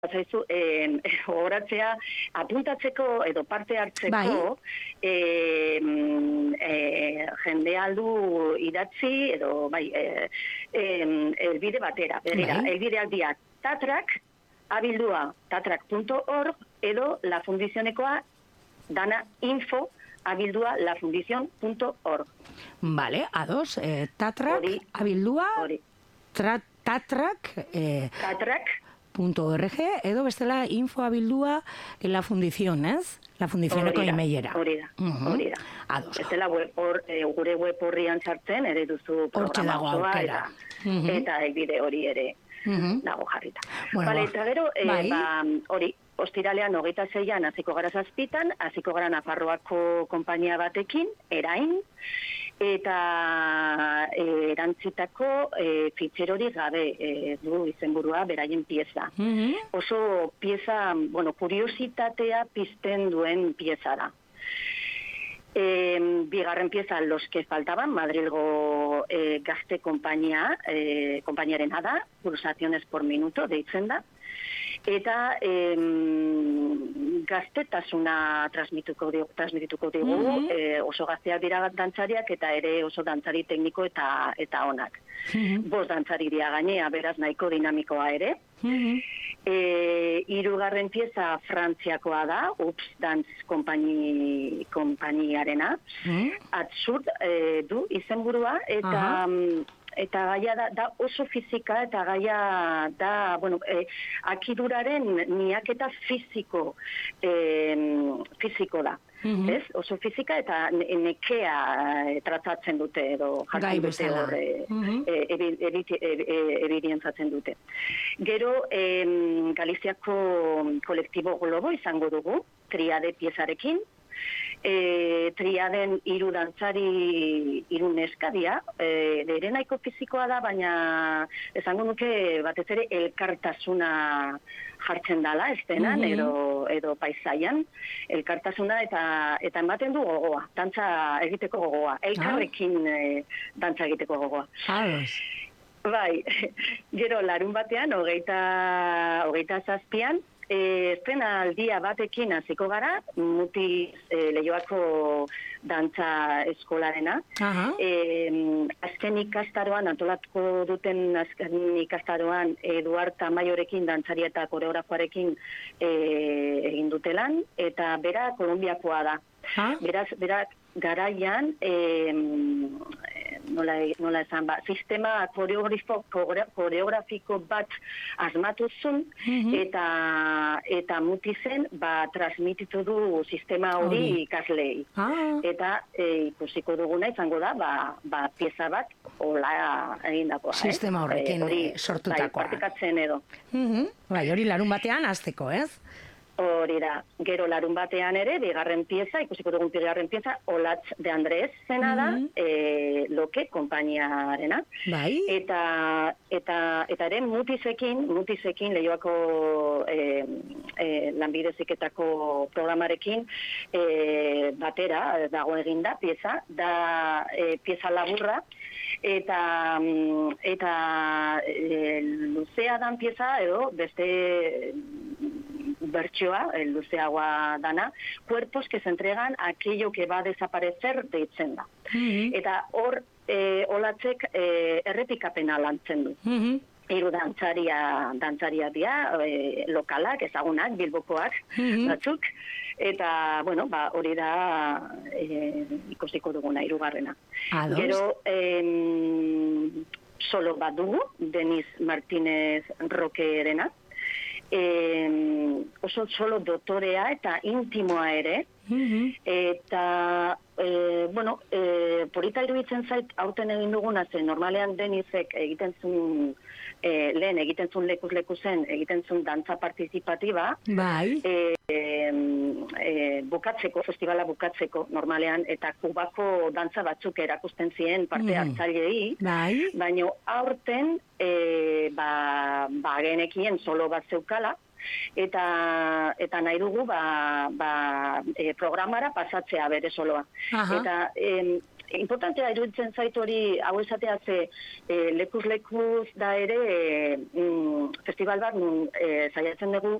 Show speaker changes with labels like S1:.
S1: zaizu, horatzea, apuntatzeko edo parte hartzeko, jendea aldu idatzi, edo, elbide batera, berira, elbideak dira tatrak, abildua tatrak.org, edo la fundizionekoa dana info, abildua lafundizion.org.
S2: Vale, ados, tatrak, abildua, tatrak.org, edo bestela info abildua la fundizion, ez? La fundizioneko emailera.
S1: Hori da.
S2: Ados.
S1: Bestela gure web horrian sartzen, ere duzu programa osoa, eta elbide hori ere dago jarrita. Vale, eta gero, hori, ostiralean 26an hasiko gara 7, hasiko gara Nafarroako konpainia batekin, Erain, eta erantzitako fitxerori gabe du izenburua beraien pieza. Oso pieza, kuriositatea pizten duen pieza da. Bigarren pieza, Los que faltaban, Madrilgo gazte konpainiarena da, pulsaciones por minuto, deitzen da. Eta gaztetasuna transmituko digu, oso gazteak dira dantzariak eta ere oso dantzari tekniko eta onak. 5 dantzari dira gainea, beraz nahiko dinamikoa ere. Hirugarren pieza Frantziakoa da, Ups Dance konpainiarena. Absurd du izenburua, eta gaia da oso fizika, eta gaia da, akiduraren miaketa fiziko da. Ez? Oso fizika eta nekea tratatzen dute, edo jartzen dute hor, evidentzatzen dute. Gero, Galiziako kolektibo Globo izango dugu, Triade piezarekin, Triaden 3 dantzari 3 neskadia, ere nahiko fizikoa da, baina esango nuke batez ere elkartasuna jartzen dala, estenan, edo paisaian, elkartasuna eta ematen du gogoa, dantza egiteko gogoa, elkarrekin dantza egiteko gogoa. Bai, gero larun batean, 27an, estrena batekin hasiko gara, Mutiz Leioako dantza eskolarena. Azken ikastaroan, antolatuko duten azken ikastaroan, Eduard Tamayorekin, dantzaria eta koreografoarekin egin dutelan, eta bera Kolombiakoa da. Beraz, garaian, nola esan, sistema koreografiko bat asmatuzun, eta Mutizen transmititu du sistema hori ikaslei. Eta ikusiko duguna izango da, pieza bat hola egindakoa.
S2: Sistema horrekin sortutakoa.
S1: Partikatzen edo.
S2: Hori larun batean hasteko, ez?
S1: Hori da, gero larun batean ere, ikusiko dugun bigarren pieza, Olatz de Andrés zena da, Loke konpainiarena. Eta ere Mutizekin Leioako lanbide heziketako programarekin batera dago eginda pieza, da pieza laburra, eta luzea dan pieza edo beste bertsioa, luzeagoa dana, cuerpos que se entregan a aquello que va a desaparecer deitzen da. Eta hor, Olatzek errepikapena lantzen du. 3 dantzaria dira, lokalak, ezagunak, bilbokoak, batzuk, eta, hori da ikusiko duguna, 3. Gero, solo bat dugu, Denis Martínez Roquerena, oso solo dotorea eta intimoa ere, eta polita iruditzen zait aurten egin duguna zen, normalean Denisek egiten zuen lehen egiten zuen lekuz zen, egiten zuen dantza partizipatiba, bukatzeko, festivala bukatzeko, normalean, eta Kubako dantza batzuk erakusten ziren parte hartzaileei, baina aurten genekien solo bat zeukala, eta nahi dugu programara pasatzea bere soloa. Eta importantea iruditzen zait hori hau esatea ze lekuz da ere festival bat saiatzen dugu